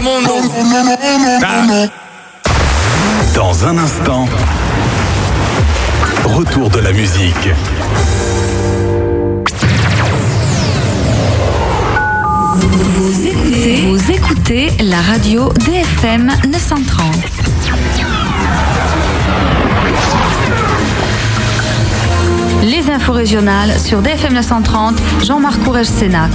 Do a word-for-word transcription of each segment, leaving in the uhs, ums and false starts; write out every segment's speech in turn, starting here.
mundo. Ah. Dans un instant, retour de la musique. Vous écoutez, vous écoutez la radio D F M neuf cent trente. Les infos régionales sur D F M neuf cent trente, Jean-Marc Courrèges-Sénac.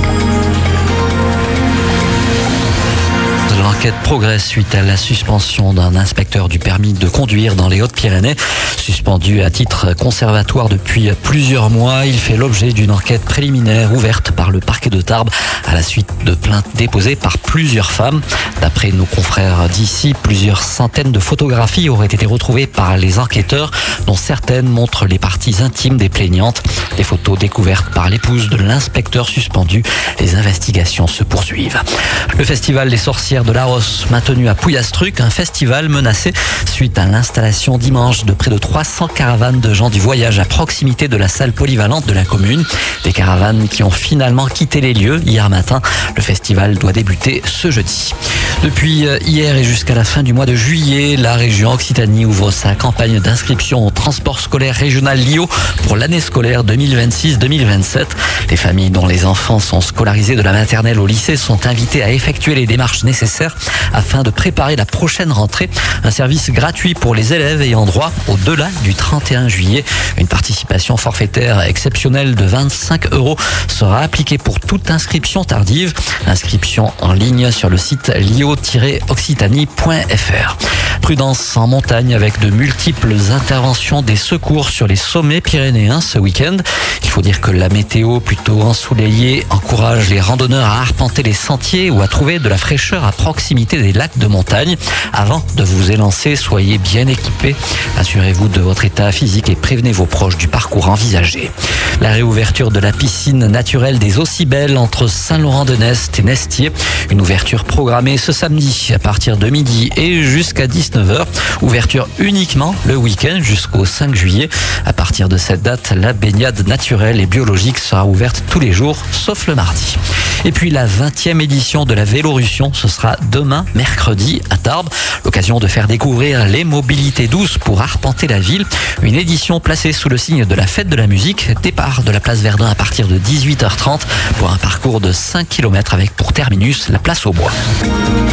L'enquête progresse suite à la suspension d'un inspecteur du permis de conduire dans les Hautes-Pyrénées. Suspendu à titre conservatoire depuis plusieurs mois, il fait l'objet d'une enquête préliminaire ouverte par le parquet de Tarbes à la suite de plaintes déposées par plusieurs femmes. D'après nos confrères d'ici, plusieurs centaines de photographies auraient été retrouvées par les enquêteurs, dont certaines montrent les parties intimes des plaignantes. Des photos découvertes par l'épouse de l'inspecteur suspendu. Les investigations se poursuivent. Le festival des sorcières de la Rosse, maintenu à Pouillastruc, un festival menacé suite à l'installation dimanche de près de trois cents caravanes de gens du voyage à proximité de la salle polyvalente de la commune. Des caravanes qui ont finalement quitté les lieux hier matin. Le festival doit débuter ce jeudi. Depuis hier et jusqu'à la fin du mois de juillet, la région Occitanie ouvre sa campagne d'inscription au transport scolaire régional L I O pour l'année scolaire deux mille vingt-six deux mille vingt-sept. Les familles dont les enfants sont scolarisés de la maternelle au lycée sont invitées à effectuer les démarches nécessaires afin de préparer la prochaine rentrée. Un service gratuit pour les élèves ayant droit au-delà du trente et un juillet. Une participation forfaitaire exceptionnelle de vingt-cinq euros sera appliquée pour toute inscription tardive. Inscription en ligne sur le site lio tiret occitanie point f r. Prudence en montagne avec de multiples interventions des secours sur les sommets pyrénéens ce week-end. Il faut dire que la météo plutôt ensoleillée encourage les randonneurs à arpenter les sentiers ou à trouver de la fraîcheur à proximité des lacs de montagne. Avant de vous élancer, soyez bien équipés. Assurez-vous de votre état physique et prévenez vos proches du parcours envisagé. La réouverture de la piscine naturelle des Eaux-si-Belles entre Saint-Laurent-de-Nest et Nestier. Une ouverture programmée ce samedi à partir de midi et jusqu'à dix-neuf heures. Ouverture uniquement le week-end jusqu'au cinq juillet. À partir de cette date, la baignade naturelle et biologique sera ouverte tous les jours, sauf le mardi. Et puis la vingtième édition de la Vélorussion, ce sera demain, mercredi, à Tarbes. L'occasion de faire découvrir les mobilités douces pour arpenter la ville. Une édition placée sous le signe de la fête de la musique. Départ de la place Verdun à partir de dix-huit heures trente pour un parcours de cinq kilomètres avec pour terminus la place aux Bois.